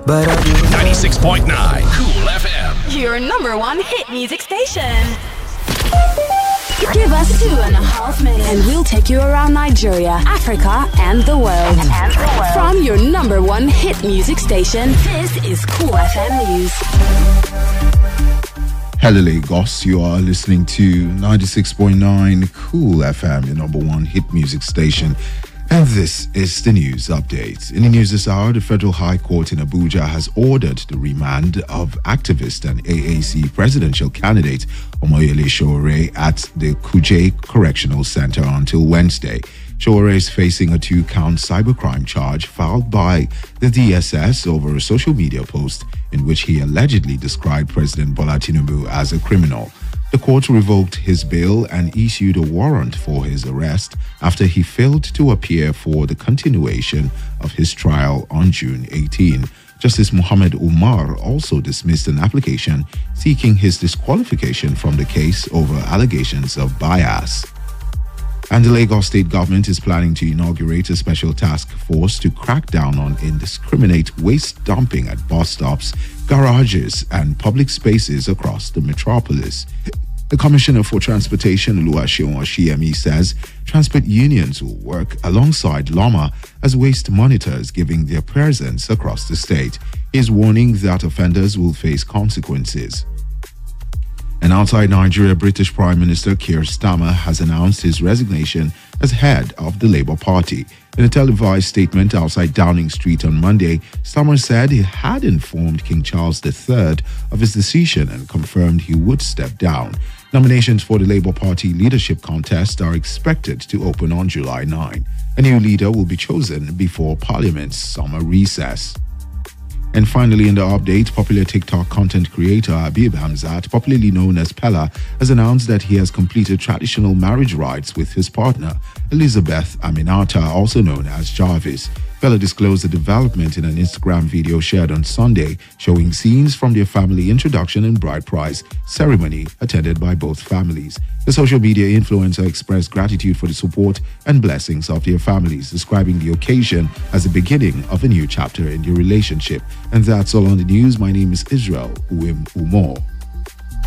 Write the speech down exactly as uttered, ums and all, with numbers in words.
but I do. ninety-six point nine Cool F M. Your number one hit music station. Give us two and a half minutes and we'll take you around Nigeria, Africa, and the world. And the world. From your number one hit music station, this is Cool F M News. Hello Lagos, you are listening to ninety-six point nine Cool F M, your number one hit music station. And this is the news update. In the news this hour, the Federal High Court in Abuja has ordered the remand of activist and A A C presidential candidate Omoyele Sowore at the Kuje Correctional Center until Wednesday. Sowore is facing a two-count cybercrime charge filed by the D S S over a social media post in which he allegedly described President Bola Tinubu as a criminal. The court revoked his bail and issued a warrant for his arrest after he failed to appear for the continuation of his trial on June eighteenth. Justice Muhammad Umar also dismissed an application seeking his disqualification from the case over allegations of bias. And the Lagos State government is planning to inaugurate a special task force to crack down on indiscriminate waste dumping at bus stops, garages, and public spaces across the metropolis. The Commissioner for Transportation, Oluwaseun Oshiyemi, says transport unions will work alongside LOMA as waste monitors, giving their presence across the state. He is warning that offenders will face consequences. And outside Nigeria, British Prime Minister Keir Starmer has announced his resignation as head of the Labour Party. In a televised statement outside Downing Street on Monday, Starmer said he had informed King Charles the third of his decision and confirmed he would step down. Nominations for the Labour Party leadership contest are expected to open on July ninth. A new leader will be chosen before Parliament's summer recess. And finally, in the update, popular TikTok content creator Habib Hamzat, popularly known as Pella, has announced that he has completed traditional marriage rites with his partner, Elizabeth Aminata, also known as Jarvis. Pella disclosed the development in an Instagram video shared on Sunday, showing scenes from their family introduction and bride price ceremony attended by both families. The social media influencer expressed gratitude for the support and blessings of their families, describing the occasion as the beginning of a new chapter in their relationship. And that's all on the news. My name is Israel Uwim Umo.